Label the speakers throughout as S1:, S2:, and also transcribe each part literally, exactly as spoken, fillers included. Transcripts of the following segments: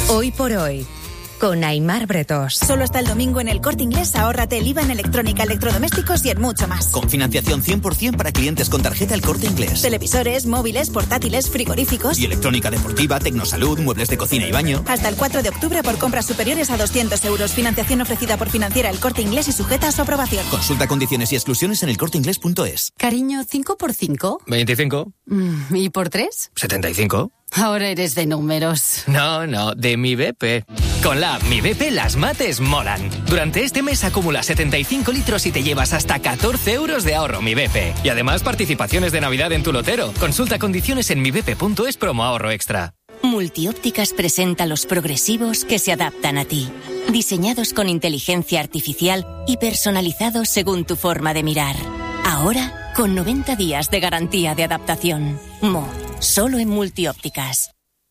S1: Hoy por hoy, con Aimar Bretos.
S2: Solo hasta el domingo en El Corte Inglés, ahórrate el I V A en electrónica, electrodomésticos y en mucho más.
S3: Con financiación cien por ciento para clientes con tarjeta El Corte Inglés.
S2: Televisores, móviles, portátiles, frigoríficos.
S3: Y electrónica deportiva, tecnosalud, muebles de cocina y baño.
S2: Hasta el cuatro de octubre por compras superiores a doscientos euros. Financiación ofrecida por Financiera El Corte Inglés y sujeta a su aprobación.
S3: Consulta condiciones y exclusiones en elcorteinglés punto es.
S4: Cariño, ¿cinco por cinco?
S5: veinticinco.
S4: Mm, ¿Y por tres?
S5: setenta y cinco.
S4: Ahora eres de números.
S5: No, no, de mi B P. Con la app Mi B P las mates molan. Durante este mes acumula setenta y cinco litros y te llevas hasta catorce euros de ahorro Mi B P. Y además participaciones de Navidad en tu lotero. Consulta condiciones en mi b p punto es promo ahorro extra.
S6: Multiópticas presenta los progresivos que se adaptan a ti. Diseñados con inteligencia artificial y personalizados según tu forma de mirar. Ahora, con noventa días de garantía de adaptación. Mo, solo en Multiópticas.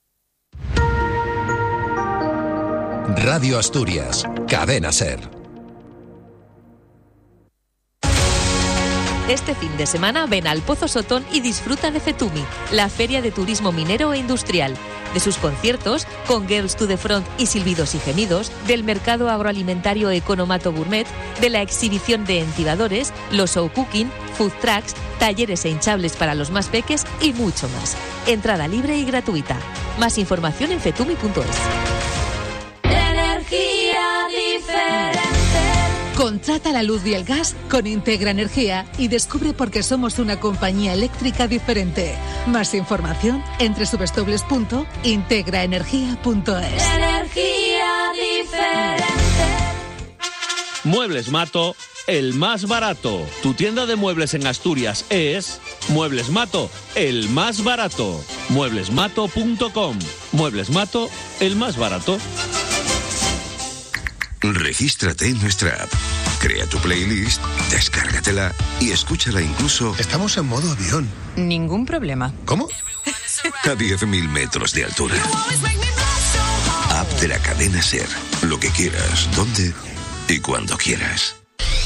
S7: Radio Asturias, Cadena SER.
S8: Este fin de semana ven al Pozo Sotón y disfruta de FETUMI, la feria de turismo minero e industrial, de sus conciertos con Girls to the Front y Silbidos y Gemidos, del mercado agroalimentario Economato Gourmet, de la exhibición de entibadores, los show cooking, food trucks, talleres e hinchables para los más peques y mucho más. Entrada libre y gratuita. Más información en fetumi punto es.
S9: Energía diferente. Contrata la luz y el gas con Integra Energía y descubre por qué somos una compañía eléctrica diferente. Más información en doble u doble u doble u punto integra energía punto es.
S10: Energía diferente. Muebles Mato, el más barato. Tu tienda de muebles en Asturias es Muebles Mato, el más barato. muebles mato punto com. Muebles Mato, el más barato.
S11: Regístrate en nuestra app, crea tu playlist, descárgatela y escúchala incluso...
S12: Estamos en modo avión.
S13: Ningún problema.
S12: ¿Cómo?
S11: A diez mil metros de altura. App de la cadena SER. Lo que quieras, donde y cuando quieras.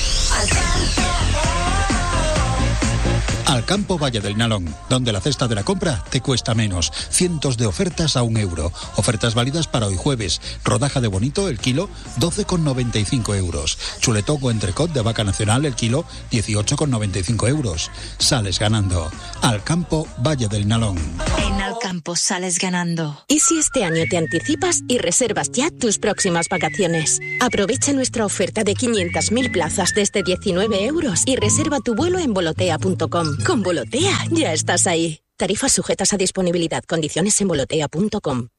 S14: Al campo Valle del Nalón, donde la cesta de la compra te cuesta menos. Cientos de ofertas a un euro. Ofertas válidas para hoy jueves. Rodaja de bonito, el kilo, doce con noventa y cinco euros. Chuletón o entrecot de vaca nacional, el kilo, dieciocho con noventa y cinco euros. Sales ganando. Al campo Valle del Nalón.
S15: En Al campo sales ganando. ¿Y si este año te anticipas y reservas ya tus próximas vacaciones? Aprovecha nuestra oferta de quinientas mil plazas desde diecinueve euros y reserva tu vuelo en volotea punto com. Con Volotea ya estás ahí. Tarifas sujetas a disponibilidad. Condiciones en volotea punto com.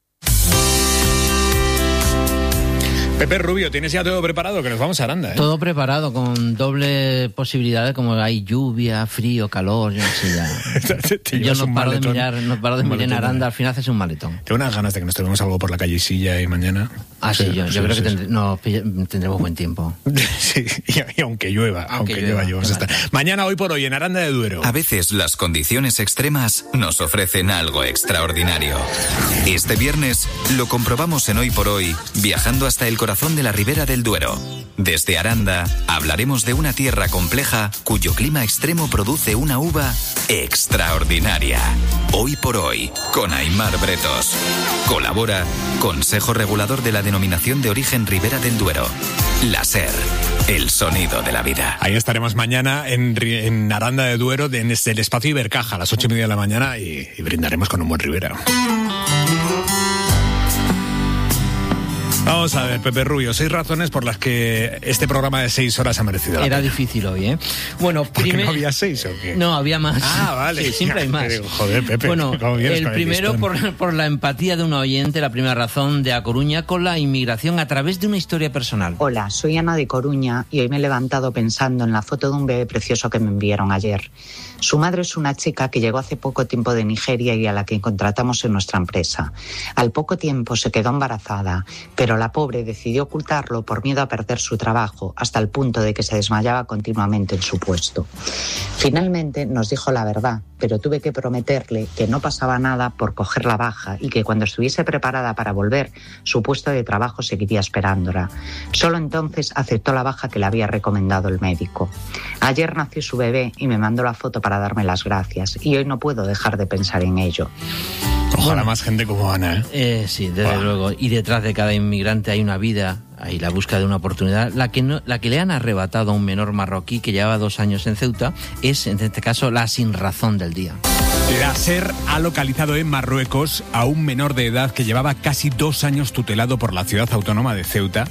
S16: Pepe Rubio, ¿tienes ya todo preparado? Que nos vamos a Aranda, ¿eh?
S17: Todo preparado, con doble posibilidad, como hay lluvia, frío, calor, yo no sé ya.
S16: te, te
S17: yo no paro,
S16: maletón,
S17: de mirar, no paro de mirar en Aranda, al final haces un maletón.
S16: Tengo unas ganas de que nos tomemos algo por la calle Silla y mañana.
S17: Ah, sí, sí yo,
S16: sí,
S17: yo creo
S16: sí,
S17: que
S16: sí.
S17: tendré, no, tendremos buen tiempo.
S16: Sí, y, y aunque llueva, aunque, aunque llueva, llueva. Vale. Mañana, hoy por hoy, en Aranda de Duero.
S18: A veces las condiciones extremas nos ofrecen algo extraordinario. Este viernes lo comprobamos en Hoy por Hoy, viajando hasta el corazón de la Ribera del Duero. Desde Aranda hablaremos de una tierra compleja cuyo clima extremo produce una uva extraordinaria. Hoy por Hoy, con Aimar Bretos. Colabora Consejo Regulador de la Denominación de Origen Ribera del Duero. La SER, el sonido de la vida.
S16: Ahí estaremos mañana en, en Aranda de Duero, en el espacio Ibercaja, a las ocho y media de la mañana, y, y brindaremos con un buen Ribera. Vamos a ver, Pepe Rubio, seis razones por las que este programa de seis horas ha merecido la
S17: Era
S16: pena.
S17: difícil hoy, ¿eh? Bueno,
S16: ¿Por
S17: primer...
S16: qué no había seis o qué?
S17: No, había más.
S16: Ah, vale.
S17: Sí, siempre hay más.
S16: Digo, joder, Pepe.
S17: Bueno, el primero
S16: el
S17: por, por la empatía de un oyente, la primera razón de A Coruña con la inmigración a través de una historia personal.
S19: Hola, soy Ana de Coruña y hoy me he levantado pensando en la foto de un bebé precioso que me enviaron ayer. Su madre es una chica que llegó hace poco tiempo de Nigeria y a la que contratamos en nuestra empresa. Al poco tiempo se quedó embarazada, pero la pobre decidió ocultarlo por miedo a perder su trabajo, hasta el punto de que se desmayaba continuamente en su puesto. Finalmente nos dijo la verdad, pero tuve que prometerle que no pasaba nada por coger la baja y que cuando estuviese preparada para volver, su puesto de trabajo seguiría esperándola. Solo entonces aceptó la baja que le había recomendado el médico. Ayer nació su bebé y me mandó la foto para darme las gracias, y hoy no puedo dejar de pensar en ello.
S16: Ojalá
S17: Bueno,
S16: más gente como Ana, ¿eh?
S17: Eh, sí, desde
S16: Ah.
S17: luego. Y detrás de cada inmigrante hay una vida, hay la búsqueda de una oportunidad. La que, no, la que le han arrebatado a un menor marroquí que llevaba dos años en Ceuta es, en este caso, la sinrazón del día.
S16: La SER ha localizado en Marruecos a un menor de edad que llevaba casi dos años tutelado por la ciudad autónoma de Ceuta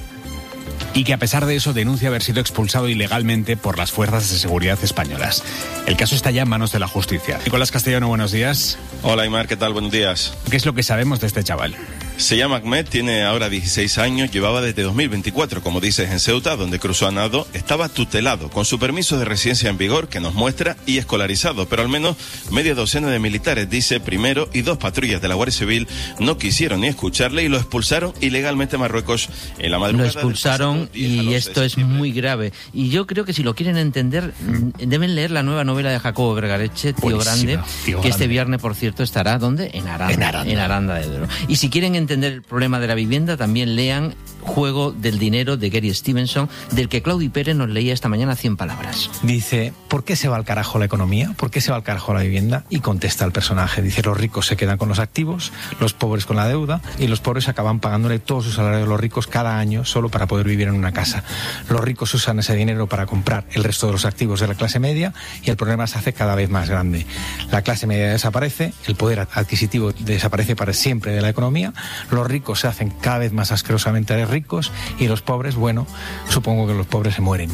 S16: y que a pesar de eso denuncia haber sido expulsado ilegalmente por las fuerzas de seguridad españolas. El caso está ya en manos de la justicia. Nicolás Castellano, buenos días.
S12: Hola Aymar, ¿qué tal? Buenos días.
S16: ¿Qué es lo que sabemos de este chaval?
S12: Se llama Ahmed, tiene ahora dieciséis años, llevaba desde dos mil veinticuatro, como dices, en Ceuta, donde cruzó a nado, estaba tutelado, con su permiso de residencia en vigor, que nos muestra, y escolarizado, pero al menos media docena de militares, dice, primero, y dos patrullas de la Guardia Civil no quisieron ni escucharle y lo expulsaron ilegalmente a Marruecos en la madrugada.
S17: Lo expulsaron y esto es muy grave. Y yo creo que si lo quieren entender, deben leer la nueva novela de Jacobo Vergareche, Tío
S16: Buenísima,
S17: Grande,
S16: Tío
S17: que
S16: Grande.
S17: este viernes, por cierto, estará, ¿dónde? En Aranda.
S16: En Aranda.
S17: En Aranda de Duero. Y si quieren entender el problema de la vivienda, también lean Juego del Dinero de Gary Stevenson, del que Claudi Pérez nos leía esta mañana cien palabras.
S13: Dice, ¿por qué se va al carajo la economía? ¿Por qué se va al carajo la vivienda? Y contesta el personaje, dice, los ricos se quedan con los activos, los pobres con la deuda, y los pobres acaban pagándole todo su salario a los ricos cada año solo para poder vivir en una casa. Los ricos usan ese dinero para comprar el resto de los activos de la clase media y el problema se hace cada vez más grande. La clase media desaparece, el poder adquisitivo desaparece para siempre de la economía, los ricos se hacen cada vez más asquerosamente ricos y los pobres, bueno, supongo que los pobres se mueren.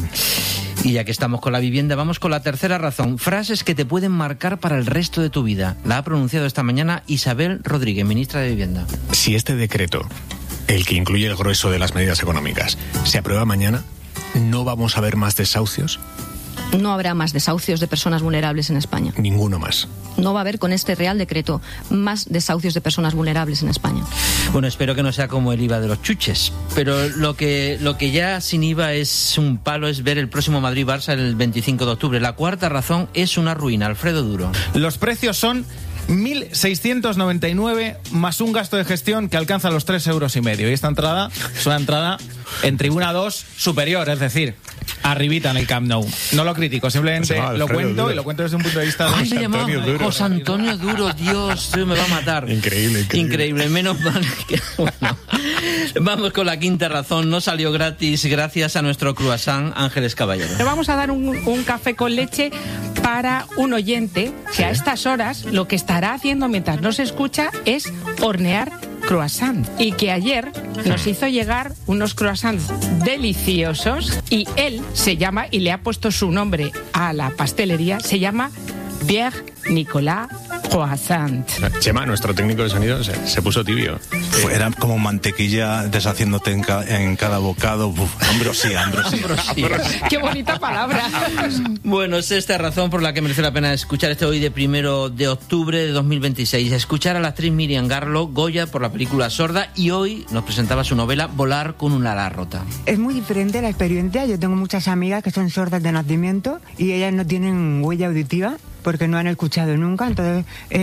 S17: Y ya que estamos con la vivienda, vamos con la tercera razón. Frases que te pueden marcar para el resto de tu vida. La ha pronunciado esta mañana Isabel Rodríguez, ministra de Vivienda.
S16: Si este decreto, el que incluye el grueso de las medidas económicas, se aprueba mañana, ¿no vamos a ver más desahucios?
S20: No habrá más desahucios de personas vulnerables en España.
S16: Ninguno más.
S20: No va a haber con este Real Decreto más desahucios de personas vulnerables en España.
S17: Bueno, espero que no sea como el I V A de los chuches, pero lo que, lo que ya sin I V A es un palo es ver el próximo Madrid-Barça el veinticinco de octubre. La cuarta razón es una ruina. Alfredo Duro.
S21: Los precios son mil seiscientos noventa y nueve más un gasto de gestión que alcanza los tres euros y medio. Y esta entrada es una entrada en tribuna dos superior, es decir, arribita en el Camp Nou. No lo critico, simplemente
S16: Se llama
S21: lo
S16: Alfredo
S21: cuento
S16: Duro.
S21: y lo cuento desde un punto de vista de...
S17: Ay, se llamaba José Antonio Duro, Dios, me va a matar.
S16: Increíble, increíble.
S17: Increíble, menos mal que... Bueno. Vamos con la quinta razón. No salió gratis gracias a nuestro croissant Ángeles Caballero.
S22: Le vamos a dar un, un café con leche para un oyente que a estas horas lo que estará haciendo mientras nos escucha es hornear croissant y que ayer nos hizo llegar unos croissants deliciosos y él se llama, y le ha puesto su nombre a la pastelería, se llama Pierre Nicolas Croissant.
S16: Chema, nuestro técnico de sonido, se, se puso tibio.
S23: Fue- Era como mantequilla deshaciéndote en, ca- en cada bocado. Uf, ambrosía, ambrosía.
S22: ¡Qué bonita palabra!
S17: Bueno, es esta razón por la que merece la pena escuchar este hoy de primero de octubre de dos mil veintiséis. Escuchar a la actriz Miriam Garlo, Goya por la película Sorda, y hoy nos presentaba su novela Volar con un ala rota.
S24: Es muy diferente la experiencia. Yo tengo muchas amigas que son sordas de nacimiento y ellas no tienen huella auditiva porque no han escuchado nunca. Entonces,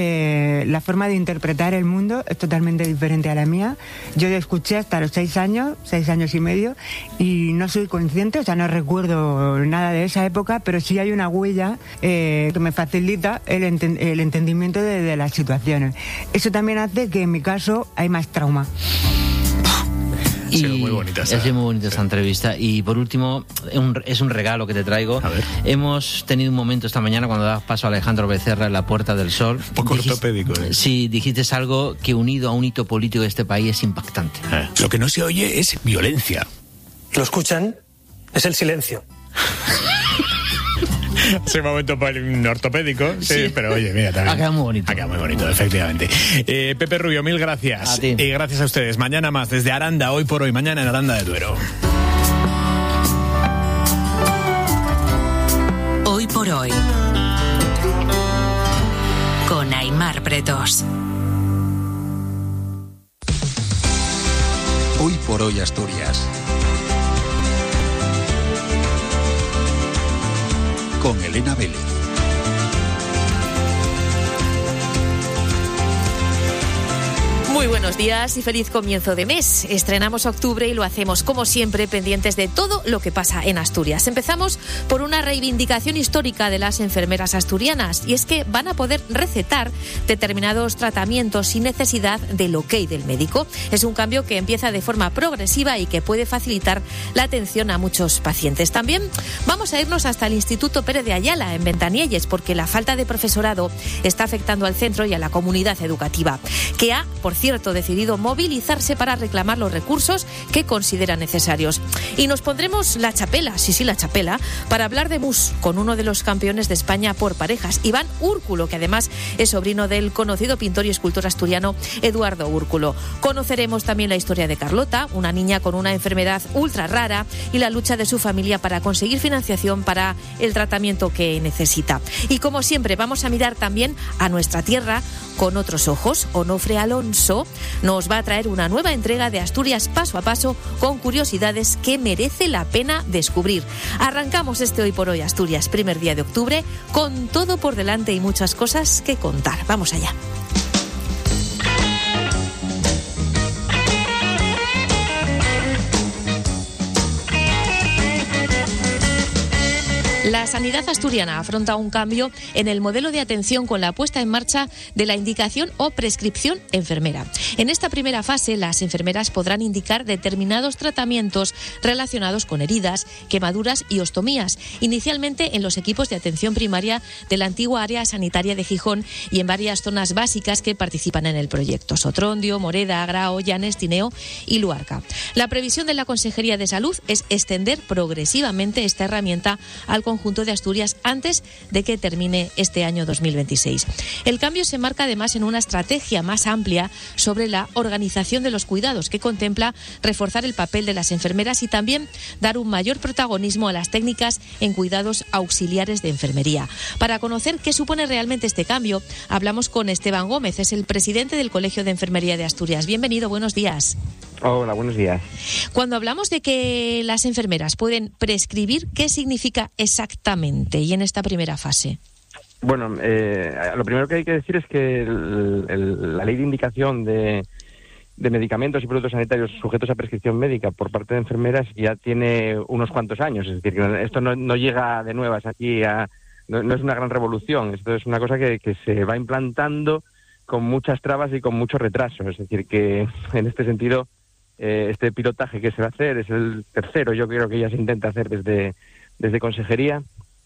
S24: eh, la forma de interpretar el mundo es totalmente diferente a la mía. Yo escuché hasta los seis años, seis años y medio, y no soy consciente, o sea, no recuerdo nada de esa época, pero sí hay una huella eh, que me facilita el, enten- el entendimiento de, de las situaciones. Eso también hace que en mi caso hay más trauma.
S17: Y
S16: Ha sido muy bonita esa-
S17: ha sido muy bonita esta entrevista. Y por último, un- es un regalo que te traigo. Hemos tenido un momento esta mañana cuando dabas paso a Alejandro Becerra en la Puerta del Sol. Un
S16: poco ortopédico, ¿eh?
S17: Sí, dijiste algo que unido a un hito político de este país es impactante.
S16: Eh, Lo que no se oye es violencia.
S25: ¿Lo escuchan? Es el silencio.
S16: Ese momento para el ortopédico, sí,
S17: Sí.
S16: pero oye, mira, también.
S17: Ha quedado muy bonito.
S16: Ha quedado muy bonito, efectivamente. Eh, Pepe Rubio, mil gracias.
S17: A ti.
S16: Y gracias a ustedes. Mañana más, desde Aranda, hoy por hoy, mañana en Aranda de Duero.
S1: Hoy por hoy. Con Aymar Bretos.
S14: Hoy por hoy Asturias. Con Elena Vélez.
S26: Muy
S8: Muy buenos días y feliz comienzo de mes. Estrenamos octubre y lo hacemos como siempre pendientes de todo lo que pasa en Asturias. Empezamos por una reivindicación histórica de las enfermeras asturianas, y es que van a poder recetar determinados tratamientos sin necesidad del ok del médico. Es un cambio que empieza de forma progresiva y que puede facilitar la atención a muchos pacientes. También vamos a irnos hasta el Instituto Pérez de Ayala en Ventanielles, porque la falta de profesorado está afectando al centro y a la comunidad educativa, que ha, por cierto, decidido movilizarse para reclamar los recursos que considera necesarios. Y nos pondremos la chapela, sí, sí, la chapela, para hablar de mus con uno de los campeones de España por parejas, Iván Úrculo, que además es sobrino del conocido pintor y escultor asturiano Eduardo Úrculo. Conoceremos también la historia de Carlota, una niña con una enfermedad ultra rara, y la lucha de su familia para conseguir financiación para el tratamiento que necesita. Y como siempre, vamos a mirar también a nuestra tierra con otros ojos. Onofre Alonso nos va a traer una nueva entrega de Asturias paso a paso, con curiosidades que merece la pena descubrir. Arrancamos este Hoy por Hoy Asturias, primer día de octubre, con todo por delante y muchas cosas que contar. Vamos allá. La sanidad asturiana afronta un cambio en el modelo de atención con la puesta en marcha de la indicación o prescripción enfermera. En esta primera fase, las enfermeras podrán indicar determinados tratamientos relacionados con heridas, quemaduras y ostomías, inicialmente en los equipos de atención primaria de la antigua área sanitaria de Gijón y en varias zonas básicas que participan en el proyecto: Sotrondio, Moreda, Agrao, Llanes, Tineo y Luarca. La previsión de la Consejería de Salud es extender progresivamente esta herramienta al conjunto de Asturias antes de que termine este año dos mil veintiséis. El cambio se marca además en una estrategia más amplia sobre la organización de los cuidados, que contempla reforzar el papel de las enfermeras y también dar un mayor protagonismo a las técnicas en cuidados auxiliares de enfermería. Para conocer qué supone realmente este cambio, hablamos con Esteban Gómez, es el presidente del Colegio de Enfermería de Asturias. Bienvenido, buenos días.
S2: Hola, buenos días.
S8: Cuando hablamos de que las enfermeras pueden prescribir, ¿qué significa exactamente y en esta primera fase?
S2: Bueno, eh, lo primero que hay que decir es que el, el, la ley de indicación de, de medicamentos y productos sanitarios sujetos a prescripción médica por parte de enfermeras ya tiene unos cuantos años. Es decir, que esto no, no llega de nuevas aquí, a, no, no es una gran revolución. Esto es una cosa que, que se va implantando con muchas trabas y con mucho retraso. Es decir, que en este sentido, eh, este pilotaje que se va a hacer es el tercero, yo creo que ya se intenta hacer desde, desde Consejería,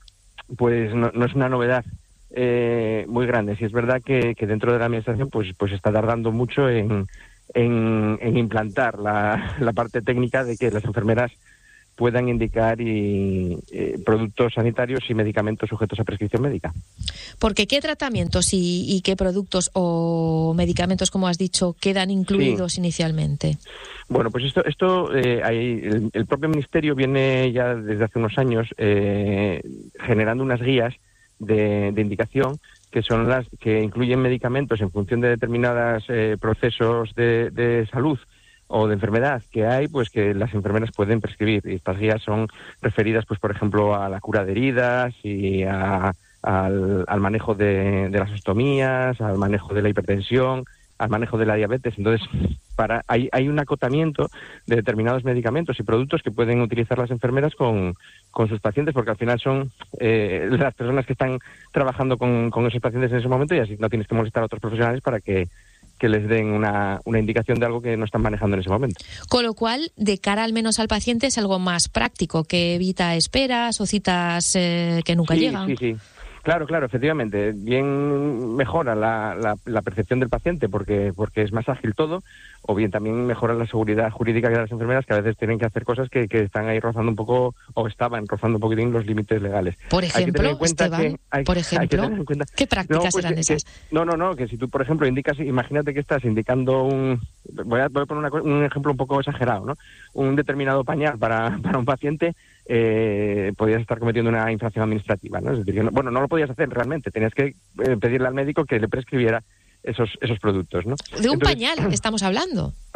S2: pues no, no es una novedad eh, muy grande. Sí es verdad que, que dentro de la Administración pues, pues está tardando mucho en, en, en implantar la, la parte técnica de que las enfermeras puedan indicar y, eh, productos sanitarios y medicamentos sujetos a prescripción médica.
S8: Porque ¿qué tratamientos y, y qué productos o medicamentos, como has dicho, quedan incluidos sí. inicialmente?
S2: Bueno, pues esto, esto eh, hay, el, el propio Ministerio viene ya desde hace unos años eh, generando unas guías de, de indicación que son las que incluyen medicamentos en función de determinados eh, procesos de, de salud o de enfermedad que hay, pues que las enfermeras pueden prescribir. Y estas guías son referidas, pues por ejemplo, a la cura de heridas y a, al, al manejo de, de las ostomías, al manejo de la hipertensión, al manejo de la diabetes. Entonces, para hay, hay un acotamiento de determinados medicamentos y productos que pueden utilizar las enfermeras con, con sus pacientes, porque al final son eh, las personas que están trabajando con, con esos pacientes en ese momento, y así no tienes que molestar a otros profesionales para que que les den una, una indicación de algo que no están manejando en ese momento.
S8: Con lo cual, de cara al menos al paciente, es algo más práctico, que evita esperas o citas eh, que nunca
S2: sí,
S8: llegan.
S2: Sí, sí, claro, claro, efectivamente. Bien mejora la, la, la percepción del paciente porque, porque es más ágil todo, o bien también mejora la seguridad jurídica de las enfermeras, que a veces tienen que hacer cosas que, que están ahí rozando un poco, o estaban rozando un poquitín los límites legales.
S8: Por ejemplo, Esteban, hay, por ejemplo, hay que ¿qué prácticas no, pues eran
S2: que,
S8: esas?
S2: Que, no, no, no, que si tú, por ejemplo, indicas, imagínate que estás indicando un, voy a, voy a poner una, un ejemplo un poco exagerado, ¿no? Un determinado pañal para, para un paciente, eh, podías estar cometiendo una infracción administrativa, ¿no? Es decir, que no, bueno, no lo podías hacer realmente, tenías que eh, pedirle al médico que le prescribiera esos esos productos, ¿no?
S8: De un
S2: Entonces,
S8: pañal estamos hablando.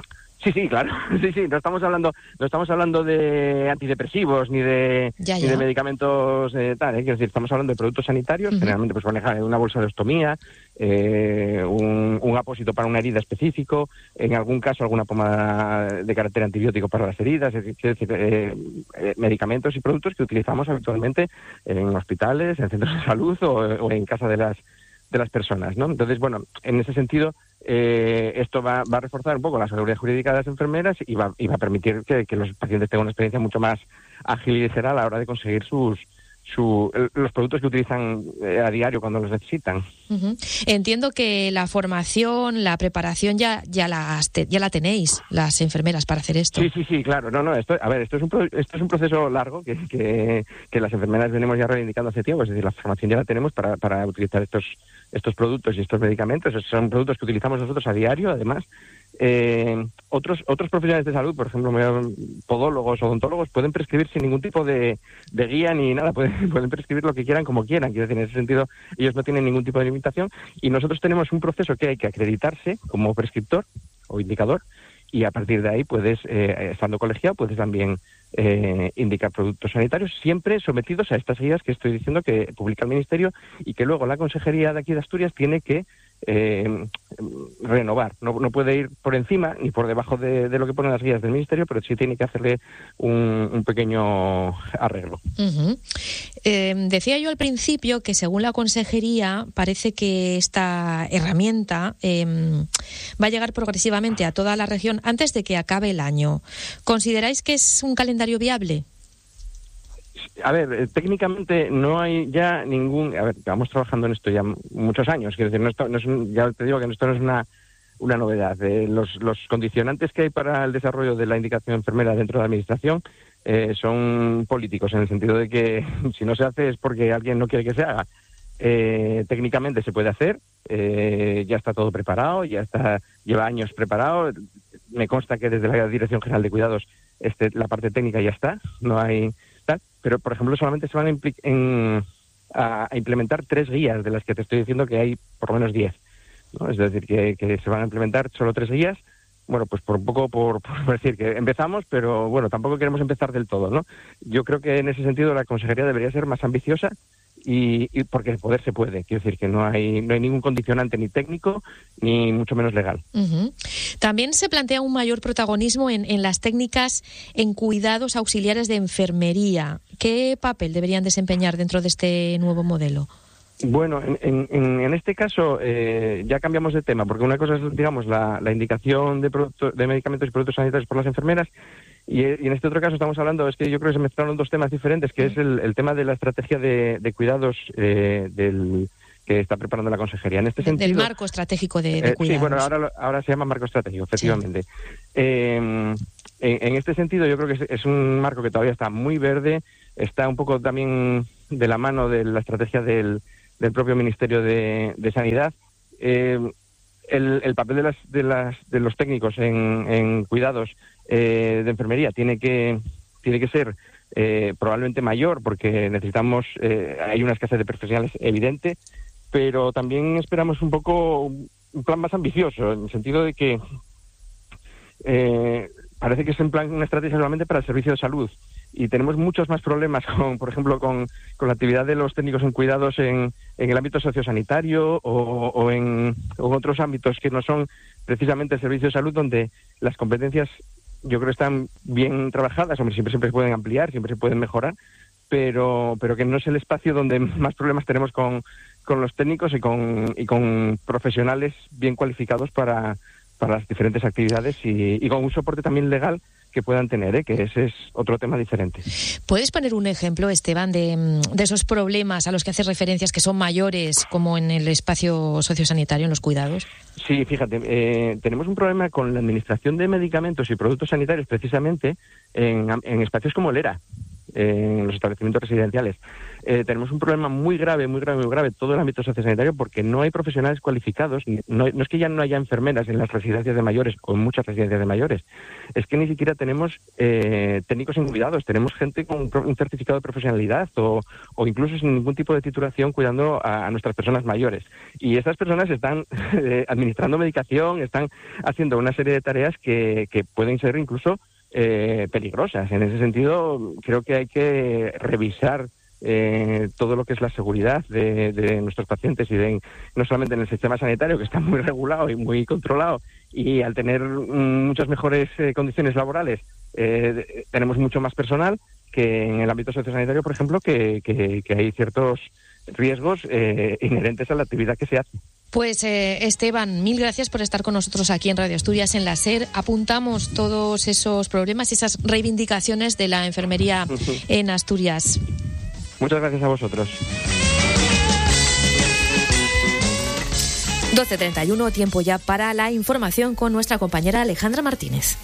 S2: Sí, sí, claro. Sí, sí. No estamos hablando, no estamos hablando de antidepresivos ni de,
S3: ya,
S2: ni
S3: ya.
S2: de medicamentos eh, tal. ¿eh? Quiero decir, estamos hablando de productos sanitarios. Uh-huh. Generalmente, pues maneja una bolsa de ostomía, eh, un, un apósito para una herida específico, en algún caso alguna pomada de carácter antibiótico para las heridas. Es decir, eh, eh, medicamentos y productos que utilizamos habitualmente en hospitales, en centros de salud o, o en casa de las de las personas, ¿no? Entonces, bueno, en ese sentido, eh, esto va, va a reforzar un poco la seguridad jurídica de las enfermeras y va, y va a permitir que, que los pacientes tengan una experiencia mucho más ágil y ligera a la hora de conseguir sus su, los productos que utilizan eh, a diario cuando los necesitan.
S3: Uh-huh. Entiendo que la formación, la preparación ya ya la ya la tenéis las enfermeras para hacer esto.
S2: Sí, sí, sí, claro. No, no. Esto, a ver, esto es un pro, esto es un proceso largo que, que que las enfermeras venimos ya reivindicando hace tiempo. Es decir, la formación ya la tenemos para para utilizar estos estos productos y estos medicamentos. Son productos que utilizamos nosotros a diario, además. Eh, otros otros profesionales de salud, por ejemplo, podólogos, odontólogos, pueden prescribir sin ningún tipo de, de guía ni nada, pueden, pueden prescribir lo que quieran como quieran. Quiero decir, en ese sentido, ellos no tienen ningún tipo de limitación y nosotros tenemos un proceso que hay que acreditarse como prescriptor o indicador y a partir de ahí puedes, eh, estando colegiado, puedes también eh, indicar productos sanitarios, siempre sometidos a estas guías que estoy diciendo que publica el Ministerio y que luego la Consejería de aquí de Asturias tiene que Eh, renovar. No, no puede ir por encima ni por debajo de, de lo que ponen las guías del Ministerio, pero sí tiene que hacerle un, un pequeño arreglo.
S3: Uh-huh. Eh, decía yo al principio que según la Consejería parece que esta herramienta eh, va a llegar progresivamente a toda la región antes de que acabe el año. ¿Consideráis que es un calendario viable?
S2: A ver, eh, técnicamente no hay ya ningún... A ver, estamos trabajando en esto ya muchos años. Quiero decir, no, esto, no es un, ya te digo que esto no es una, una novedad. Eh, los, los condicionantes que hay para el desarrollo de la indicación enfermera dentro de la Administración eh, son políticos, en el sentido de que si no se hace es porque alguien no quiere que se haga. Eh, técnicamente se puede hacer, eh, ya está todo preparado, ya está lleva años preparado. Me consta que desde la Dirección General de Cuidados este, la parte técnica ya está, no hay... Pero, por ejemplo, solamente se van a, impl- en, a, a implementar tres guías, de las que te estoy diciendo que hay por lo menos diez, ¿no? Es decir, que, que se van a implementar solo tres guías. Bueno, pues por un poco, por, por decir que empezamos, pero bueno, tampoco queremos empezar del todo, ¿no? Yo creo que en ese sentido la Consejería debería ser más ambiciosa y, y porque el poder se puede. Quiero decir que no hay no hay ningún condicionante ni técnico ni mucho menos legal.
S3: Uh-huh. También se plantea un mayor protagonismo en, en las técnicas en cuidados auxiliares de enfermería. ¿Qué papel deberían desempeñar dentro de este nuevo modelo?
S2: Bueno, en, en, en este caso eh, ya cambiamos de tema, porque una cosa es, digamos, la, la indicación de, productos, de medicamentos y productos sanitarios por las enfermeras, y, y en este otro caso estamos hablando, es que yo creo que se mezclaron dos temas diferentes, que es el, el tema de la estrategia de, de cuidados eh, del que está preparando la Consejería. En este
S3: de,
S2: sentido,
S3: del marco estratégico de, de
S2: eh,
S3: cuidados.
S2: Sí, bueno, ahora, ahora se llama marco estratégico, efectivamente. Sí. Eh, en, en este sentido, yo creo que es, es un marco que todavía está muy verde, está un poco también de la mano de la estrategia del del propio Ministerio de, de Sanidad. Eh, el, el papel de las de las de los técnicos en, en cuidados eh, de enfermería tiene que tiene que ser eh, probablemente mayor, porque necesitamos eh, hay una escasez de profesionales evidente, pero también esperamos un poco un plan más ambicioso, en el sentido de que eh, parece que es en plan una estrategia solamente para el servicio de salud. Y tenemos muchos más problemas, con, por ejemplo, con, con la actividad de los técnicos en cuidados en, en el ámbito sociosanitario o, o, en, o en otros ámbitos que no son precisamente el servicio de salud, donde las competencias yo creo están bien trabajadas. Hombre, siempre, siempre se pueden ampliar, siempre se pueden mejorar, pero, pero que no es el espacio donde más problemas tenemos con, con los técnicos y con, y con profesionales bien cualificados para, para las diferentes actividades y, y con un soporte también legal que puedan tener, ¿eh? Que ese es otro tema diferente.
S3: ¿Puedes poner un ejemplo, Esteban, de, de esos problemas a los que haces referencias que son mayores, como en el espacio sociosanitario, en los cuidados?
S2: Sí, fíjate, eh, tenemos un problema con la administración de medicamentos y productos sanitarios precisamente en, en espacios como el ERA. eh, en los establecimientos residenciales. Eh, tenemos un problema muy grave, muy grave, muy grave, todo el ámbito sociosanitario, porque no hay profesionales cualificados. No, no es que ya no haya enfermeras en las residencias de mayores o en muchas residencias de mayores, es que ni siquiera tenemos eh, técnicos en cuidados, tenemos gente con un certificado de profesionalidad o, o incluso sin ningún tipo de titulación cuidando a, a nuestras personas mayores. Y estas personas están eh, administrando medicación, están haciendo una serie de tareas que, que pueden ser incluso eh, peligrosas. En ese sentido, creo que hay que revisar Eh, todo lo que es la seguridad de, de nuestros pacientes y de, no solamente en el sistema sanitario, que está muy regulado y muy controlado, y al tener mm, muchas mejores eh, condiciones laborales eh, tenemos mucho más personal, que en el ámbito sociosanitario, por ejemplo, que, que, que hay ciertos riesgos eh, inherentes a la actividad que se hace.
S3: Pues eh, Esteban, mil gracias por estar con nosotros aquí en Radio Asturias, en la SER. Apuntamos todos esos problemas y esas reivindicaciones de la enfermería en Asturias.
S2: Muchas gracias a vosotros.
S8: doce treinta y uno, tiempo ya para la información con nuestra compañera Alejandra Martínez.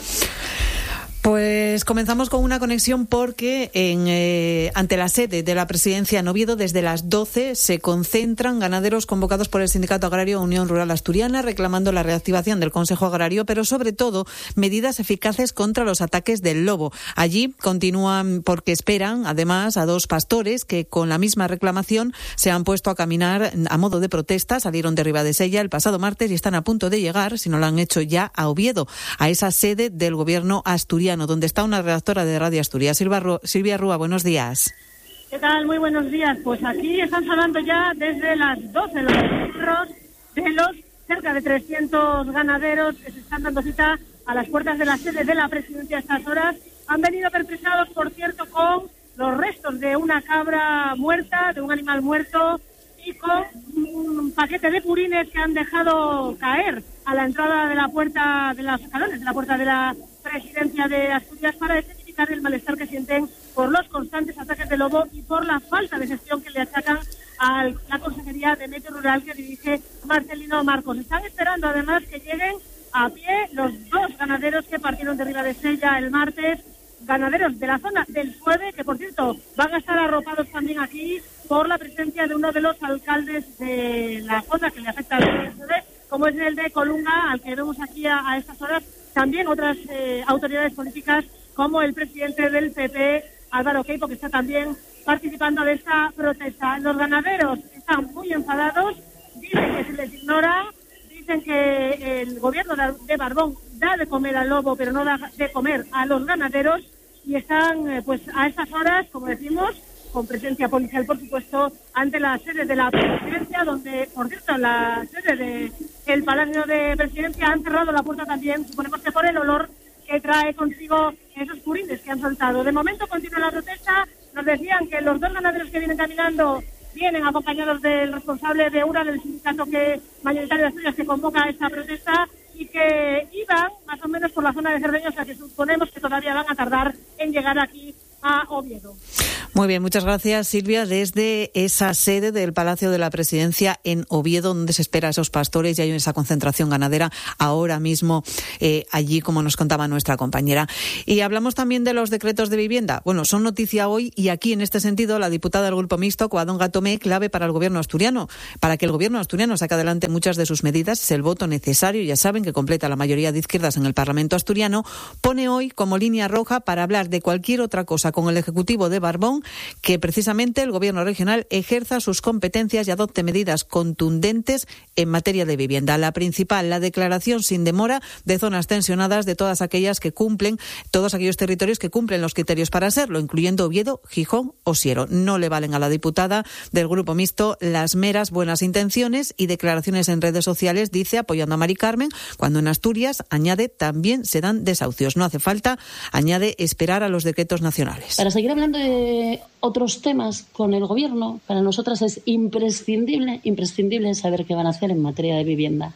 S4: Pues comenzamos con una conexión porque en, eh, ante la sede de la presidencia en Oviedo desde las doce se concentran ganaderos convocados por el Sindicato Agrario Unión Rural Asturiana reclamando la reactivación del Consejo Agrario, pero sobre todo medidas eficaces contra los ataques del lobo. Allí continúan porque esperan además a dos pastores que con la misma reclamación se han puesto a caminar a modo de protesta, salieron de Ribadesella el pasado martes y están a punto de llegar, si no lo han hecho ya, a Oviedo, a esa sede del gobierno asturiano, donde está una redactora de Radio Asturias. Silvia Rúa, Silvia Rúa, buenos días.
S5: ¿Qué tal? Muy buenos días. Pues aquí están sonando ya desde las doce los registros de los cerca de trescientos ganaderos que se están dando cita a las puertas de la sede de la presidencia a estas horas. Han venido pertrechados, por cierto, con los restos de una cabra muerta, de un animal muerto, y con un paquete de purines que han dejado caer a la entrada de la puerta de los escalones de la puerta de la presidencia de Asturias para identificar el malestar que sienten por los constantes ataques de lobo y por la falta de gestión que le achacan a la Consejería de Medio Rural que dirige Marcelino Marcos. Están esperando además que lleguen a pie los dos ganaderos que partieron de Ribadesella el martes, ganaderos de la zona del Sueve, que por cierto van a estar arropados también aquí por la presencia de uno de los alcaldes de la zona que le afecta al Sueve, como es el de Colunga, al que vemos aquí a, a estas horas. También otras eh, autoridades políticas, como el presidente del P P, Álvaro Queipo, que está también participando de esta protesta. Los ganaderos están muy enfadados, dicen que se les ignora, dicen que el gobierno de Barbón da de comer al lobo, pero no da de comer a los ganaderos, y están eh, pues a estas horas, como decimos, con presencia policial, por supuesto, ante la sede de la presidencia, donde, por cierto, la sede de el Palacio de Presidencia han cerrado la puerta también, suponemos que por el olor que trae consigo esos purines que han soltado. De momento continúa la protesta. Nos decían que los dos ganaderos que vienen caminando vienen acompañados del responsable de U R A, del sindicato que mayoritario de Asturias, que convoca esta protesta, y que iban más o menos por la zona de Cerdeña, o sea que suponemos que todavía van a tardar en llegar aquí a Oviedo.
S4: Muy bien, muchas gracias, Silvia. Desde esa sede del Palacio de la Presidencia en Oviedo, donde se espera a esos pastores, y hay esa concentración ganadera ahora mismo eh, allí, como nos contaba nuestra compañera. Y hablamos también de los decretos de vivienda. Bueno, son noticia hoy, y aquí, en este sentido, la diputada del Grupo Mixto, Covadonga Tomé, clave para el gobierno asturiano. Para que el gobierno asturiano saque adelante muchas de sus medidas, es el voto necesario, ya saben, que completa la mayoría de izquierdas en el Parlamento asturiano, pone hoy como línea roja para hablar de cualquier otra cosa con el Ejecutivo de Barbón, que precisamente el Gobierno regional ejerza sus competencias y adopte medidas contundentes en materia de vivienda. La principal, la declaración sin demora de zonas tensionadas de todas aquellas que cumplen, todos aquellos territorios que cumplen los criterios para serlo, incluyendo Oviedo, Gijón o Siero. No le valen a la diputada del Grupo Mixto las meras buenas intenciones y declaraciones en redes sociales, dice, apoyando a Mari Carmen, cuando en Asturias, añade, también se dan desahucios. No hace falta, añade, esperar a los decretos nacionales.
S6: Para seguir hablando de otros temas con el Gobierno, para nosotras es imprescindible, imprescindible saber qué van a hacer en materia de vivienda.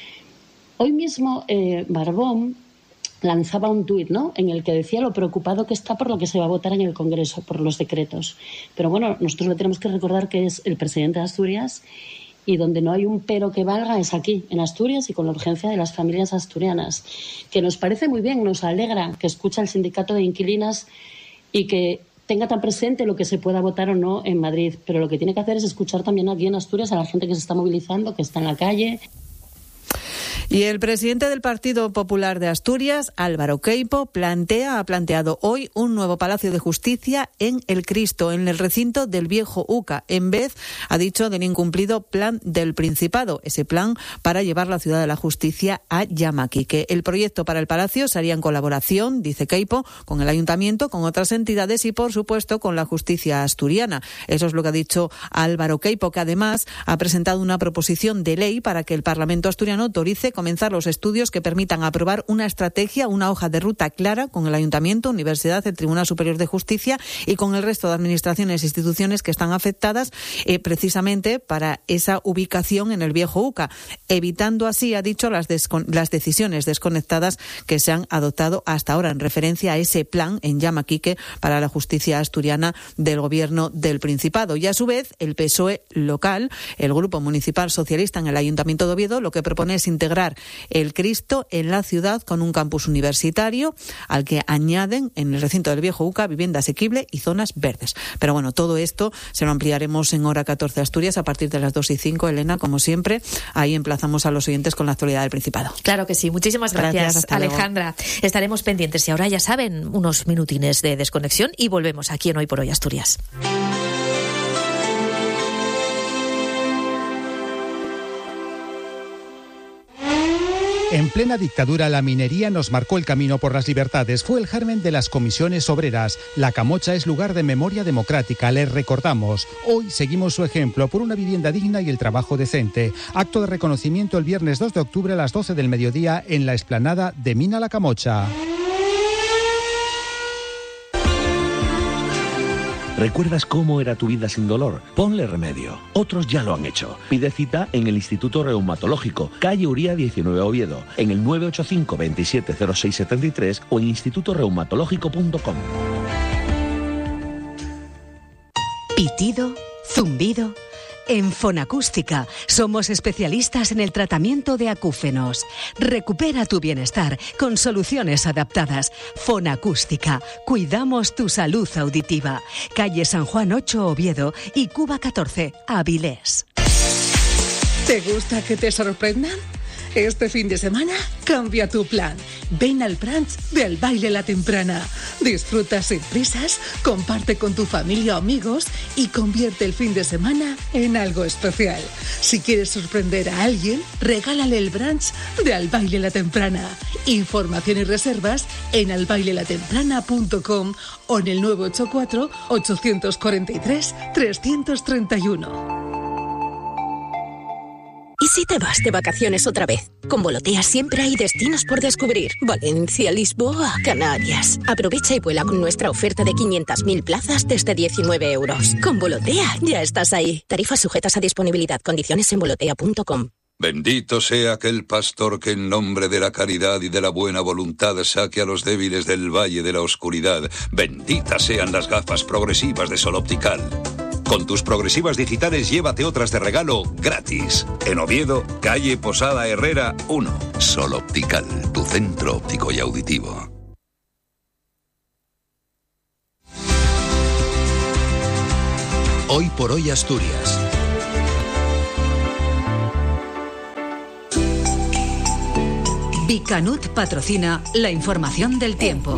S6: Hoy mismo eh, Barbón lanzaba un tuit, ¿no?, en el que decía lo preocupado que está por lo que se va a votar en el Congreso, por los decretos. Pero bueno, nosotros le tenemos que recordar que es el presidente de Asturias, y donde no hay un pero que valga es aquí, en Asturias, y con la urgencia de las familias asturianas. Que nos parece muy bien, nos alegra que escucha el sindicato de inquilinas y que tenga tan presente lo que se pueda votar o no en Madrid, pero lo que tiene que hacer es escuchar también aquí en Asturias a la gente que se está movilizando, que está en la calle.
S4: Y el presidente del Partido Popular de Asturias, Álvaro Queipo, plantea, ha planteado hoy un nuevo Palacio de Justicia en El Cristo, en el recinto del viejo U C A, en vez, ha dicho, del incumplido plan del Principado, ese plan para llevar la ciudad de la justicia a Llamaquique. El proyecto para el Palacio se haría en colaboración, dice Queipo, con el Ayuntamiento, con otras entidades y, por supuesto, con la justicia asturiana. Eso es lo que ha dicho Álvaro Queipo, que además ha presentado una proposición de ley para que el Parlamento asturiano autorice comenzar los estudios que permitan aprobar una estrategia, una hoja de ruta clara con el Ayuntamiento, Universidad, el Tribunal Superior de Justicia y con el resto de administraciones e instituciones que están afectadas eh, precisamente para esa ubicación en el viejo U C A, evitando así, ha dicho, las, las decisiones desconectadas que se han adoptado hasta ahora en referencia a ese plan en Llamaquique para la justicia asturiana del Gobierno del Principado. Y a su vez, el P S O E local, el Grupo Municipal Socialista en el Ayuntamiento de Oviedo, lo que propone es integrar el Cristo en la ciudad con un campus universitario al que añaden en el recinto del viejo U C A vivienda asequible y zonas verdes. Pero bueno, todo esto se lo ampliaremos en Hora catorce Asturias a partir de las dos y cinco. Elena, como siempre, ahí emplazamos a los oyentes con la actualidad del Principado.
S3: Claro que sí. Muchísimas gracias, gracias Alejandra. Estaremos pendientes y ahora ya saben, unos minutines de desconexión y volvemos aquí en Hoy por Hoy Asturias.
S7: En plena dictadura, la minería nos marcó el camino por las libertades. Fue el germen de las comisiones obreras. La Camocha es lugar de memoria democrática, les recordamos. Hoy seguimos su ejemplo por una vivienda digna y el trabajo decente. Acto de reconocimiento el viernes dos de octubre a las doce del mediodía en la explanada de Mina La Camocha.
S9: ¿Recuerdas cómo era tu vida sin dolor? Ponle remedio. Otros ya lo han hecho. Pide cita en el Instituto Reumatológico, calle Uría diecinueve Oviedo, en el nueve ocho cinco, veintisiete cero seis setenta y tres o en instituto reumatológico punto com.
S10: Pitido, zumbido. En Fonacústica somos especialistas en el tratamiento de acúfenos. Recupera tu bienestar con soluciones adaptadas. Fonacústica. Cuidamos tu salud auditiva. Calle San Juan ocho, Oviedo y Cuba catorce, Avilés.
S11: ¿Te gusta que te sorprendan? Este fin de semana cambia tu plan. Ven al brunch de Al Baile La Temprana. Disfruta sin prisas, comparte con tu familia o amigos y convierte el fin de semana en algo especial. Si quieres sorprender a alguien, regálale el brunch de Al Baile La Temprana. Información y reservas en al baile la temprana punto com o en el nueve ocho cuatro, ocho cuatro tres, tres tres uno.
S15: ¿Y si te vas de vacaciones otra vez? Con Volotea siempre hay destinos por descubrir. Valencia, Lisboa, Canarias. Aprovecha y vuela con nuestra oferta de quinientas mil plazas desde diecinueve euros. Con Volotea ya estás ahí. Tarifas sujetas a disponibilidad. Condiciones en volotea punto com.
S26: Bendito sea aquel pastor que en nombre de la caridad y de la buena voluntad saque a los débiles del valle de la oscuridad. Benditas sean las gafas progresivas de Sol Optical. Con tus progresivas digitales llévate otras de regalo gratis. En Oviedo, calle Posada Herrera uno. Sol Optical, tu centro óptico y auditivo.
S27: Hoy por Hoy Asturias.
S10: Bicanut patrocina la información del tiempo.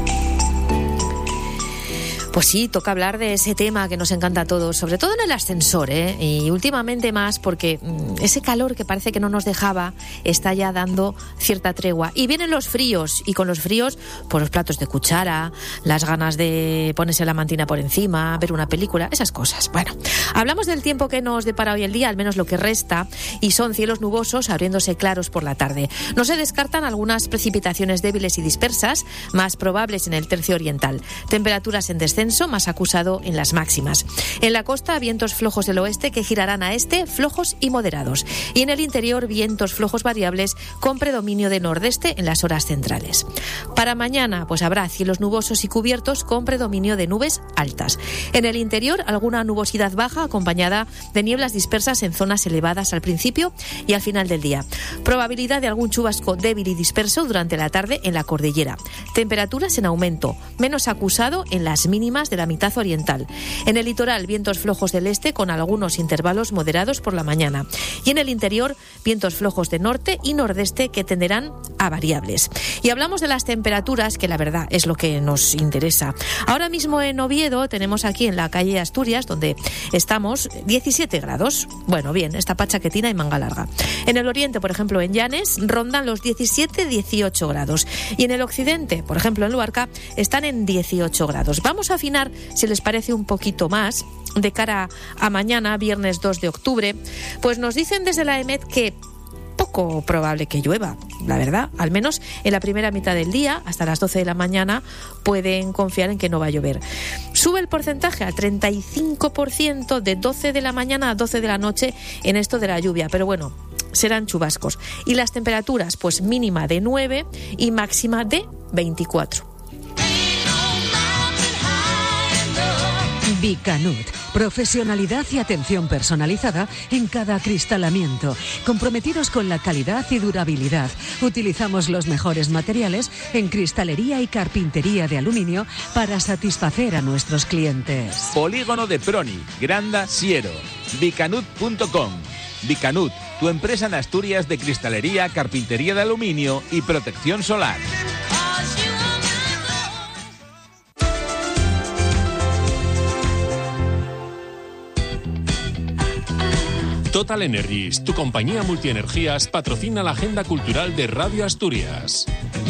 S3: Pues sí, toca hablar de ese tema que nos encanta a todos, sobre todo en el ascensor, ¿eh? Y últimamente más porque ese calor que parece que no nos dejaba está ya dando cierta tregua. Y vienen los fríos, y con los fríos, pues los platos de cuchara, las ganas de ponerse la mantina por encima, ver una película, esas cosas. Bueno, hablamos del tiempo que nos depara hoy el día, al menos lo que resta, y son cielos nubosos abriéndose claros por la tarde. No se descartan algunas precipitaciones débiles y dispersas, más probables en el tercio oriental. Temperaturas en descenso, más acusado en las máximas. En la costa, vientos flojos del oeste que girarán a este, flojos y moderados. Y en el interior, vientos flojos variables con predominio de nordeste en las horas centrales. Para mañana, pues habrá cielos nubosos y cubiertos con predominio de nubes altas. En el interior, alguna nubosidad baja acompañada de nieblas dispersas en zonas elevadas al principio y al final del día. Probabilidad de algún chubasco débil y disperso durante la tarde en la cordillera. Temperaturas en aumento, menos acusado en las mínimas mínimas de la mitad oriental. En el litoral, vientos flojos del este con algunos intervalos moderados por la mañana. Y en el interior, vientos flojos de norte y nordeste que tenderán a variables. Y hablamos de las temperaturas, que la verdad es lo que nos interesa. Ahora mismo en Oviedo tenemos aquí en la calle Asturias, donde estamos, diecisiete grados. Bueno, bien, esta pachaquetina y manga larga. En el oriente, por ejemplo, en Llanes, rondan los diecisiete dieciocho grados. Y en el occidente, por ejemplo, en Luarca, están en dieciocho grados. Vamos a afinar, si les parece, un poquito más de cara a mañana, viernes dos de octubre. Pues nos dicen desde la EMET que poco probable que llueva, la verdad. Al menos en la primera mitad del día, hasta las doce de la mañana, pueden confiar en que no va a llover. Sube el porcentaje al treinta y cinco por ciento de doce de la mañana a doce de la noche en esto de la lluvia, pero bueno, serán chubascos. Y las temperaturas, pues mínima de nueve y máxima de veinticuatro.
S10: Bicanut, profesionalidad y atención personalizada en cada acristalamiento, comprometidos con la calidad y durabilidad. Utilizamos los mejores materiales en cristalería y carpintería de aluminio para satisfacer a nuestros clientes.
S12: Polígono de Proni, Granda, Siero, bicanut punto com. Bicanut, tu empresa en Asturias de cristalería, carpintería de aluminio y protección solar.
S13: Total Energies, tu compañía multienergías, patrocina la agenda cultural de Radio Asturias.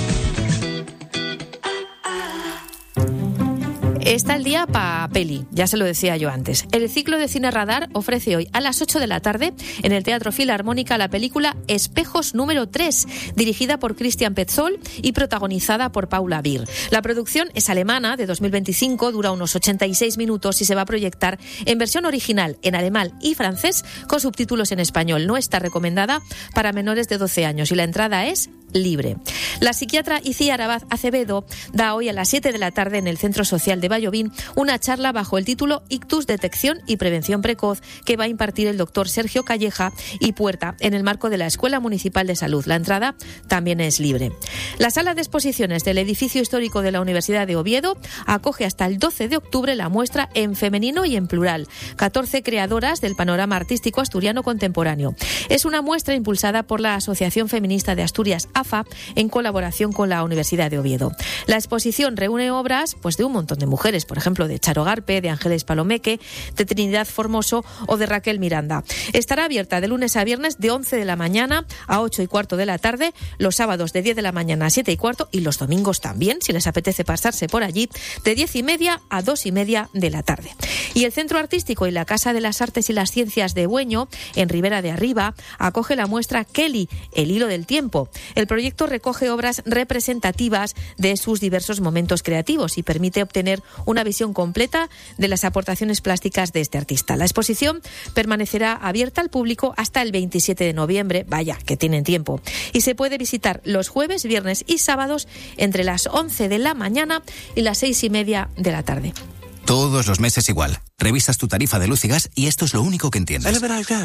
S3: Está el día pa' peli, ya se lo decía yo antes. El ciclo de Cine Radar ofrece hoy a las ocho de la tarde en el Teatro Filarmónica la película Espejos número tres, dirigida por Christian Petzold y protagonizada por Paula Beer. La producción es alemana, de dos mil veinticinco, dura unos ochenta y seis minutos y se va a proyectar en versión original en alemán y francés con subtítulos en español. No está recomendada para menores de doce años y la entrada es libre. La psiquiatra Icía Arabaz Acevedo da hoy a las siete de la tarde en el Centro Social de Vallovín una charla bajo el título Ictus, Detección y Prevención Precoz, que va a impartir el doctor Sergio Calleja y Puerta en el marco de la Escuela Municipal de Salud. La entrada también es libre. La sala de exposiciones del edificio histórico de la Universidad de Oviedo acoge hasta el doce de octubre la muestra en femenino y en plural. catorce creadoras del panorama artístico asturiano contemporáneo. Es una muestra impulsada por la Asociación Feminista de Asturias, A F A, en colaboración con la Universidad de Oviedo. La exposición reúne obras pues de un montón de mujeres, por ejemplo, de Charo Garpe, de Ángeles Palomeque, de Trinidad Formoso o de Raquel Miranda. Estará abierta de lunes a viernes de once de la mañana a ocho y cuarto de la tarde, los sábados de diez de la mañana a siete y cuarto y los domingos también, si les apetece pasarse por allí, de diez y media a dos y media de la tarde. Y el Centro Artístico y la Casa de las Artes y las Ciencias de Bueño, en Ribera de Arriba, acoge la muestra Kelly, el hilo del tiempo. El proyecto recoge obras representativas de sus diversos momentos creativos y permite obtener una visión completa de las aportaciones plásticas de este artista. La exposición permanecerá abierta al público hasta el veintisiete de noviembre, vaya, que tienen tiempo, y se puede visitar los jueves, viernes y sábados entre las once de la mañana y las seis y media de la tarde.
S18: Todos los meses igual. Revisas tu tarifa de luz y gas y esto es lo único que entiendes.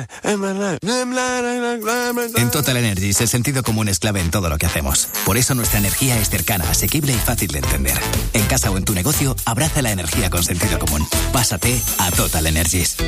S18: En Total Energies el sentido común es clave en todo lo que hacemos. Por eso nuestra energía es cercana, asequible y fácil de entender. En casa o en tu negocio, abraza la energía con sentido común. Pásate a Total Energies.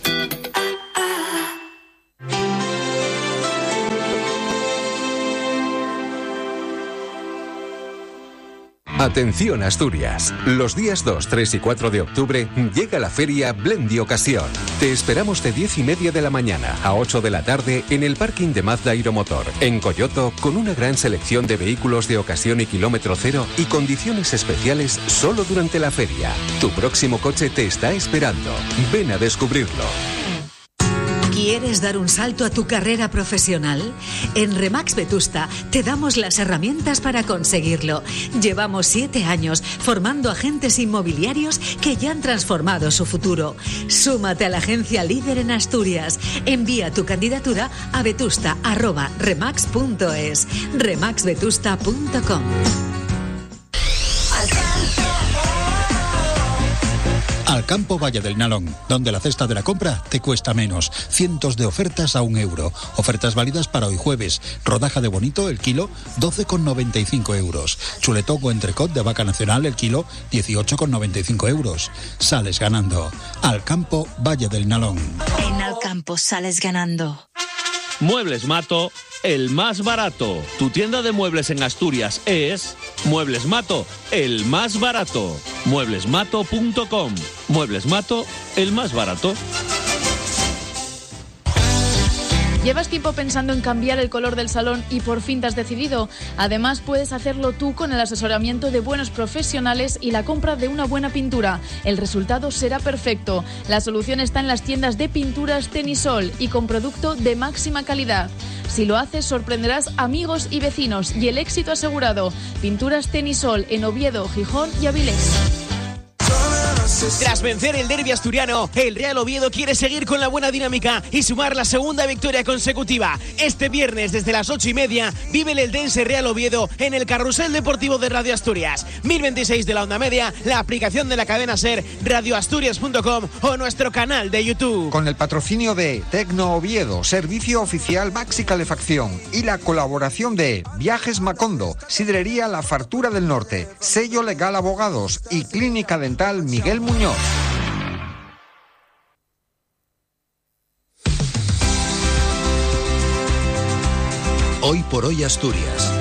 S27: Atención Asturias, los días dos, tres y cuatro de octubre llega la feria Blendi Ocasión. Te esperamos de diez y media de la mañana a ocho de la tarde en el parking de Mazda Aeromotor, en Coyoto, con una gran selección de vehículos de ocasión y kilómetro cero y condiciones especiales solo durante la feria. Tu próximo coche te está esperando. Ven a descubrirlo.
S10: ¿Quieres dar un salto a tu carrera profesional? En Remax Vetusta te damos las herramientas para conseguirlo. Llevamos siete años formando agentes inmobiliarios que ya han transformado su futuro. Súmate a la agencia líder en Asturias. Envía tu candidatura a vetusta arroba remax punto es. remax vetusta punto com.
S14: Al Al Campo Valle del Nalón, donde la cesta de la compra te cuesta menos. Cientos de ofertas a un euro. Ofertas válidas para hoy jueves. Rodaja de bonito, el kilo, doce con noventa y cinco euros. Chuletón o entrecot de vaca nacional, el kilo, dieciocho con noventa y cinco euros. Sales ganando. Al Campo Valle del Nalón.
S19: En Al Campo sales ganando.
S9: Muebles Mato, el más barato. Tu tienda de muebles en Asturias es Muebles Mato, el más barato. muebles mato punto com. Muebles Mato, el más barato.
S20: ¿Llevas tiempo pensando en cambiar el color del salón y por fin te has decidido? Además, puedes hacerlo tú con el asesoramiento de buenos profesionales y la compra de una buena pintura. El resultado será perfecto. La solución está en las tiendas de pinturas Tenisol y con producto de máxima calidad. Si lo haces, sorprenderás amigos y vecinos y el éxito asegurado. Pinturas Tenisol en Oviedo, Gijón y Avilés.
S21: Tras vencer el derbi asturiano, el Real Oviedo quiere seguir con la buena dinámica y sumar la segunda victoria consecutiva. Este viernes, desde las ocho y media, vive el Eldense Real Oviedo en el Carrusel Deportivo de Radio Asturias. mil veintiséis de la onda media, la aplicación de la cadena SER, radio asturias punto com o nuestro canal de YouTube.
S22: Con el patrocinio de Tecno Oviedo, servicio oficial Maxi Calefacción, y la colaboración de Viajes Macondo, Sidrería La Fartura del Norte, Sello Legal Abogados y Clínica Dental Miguel Muñoz.
S23: Hoy por hoy Asturias.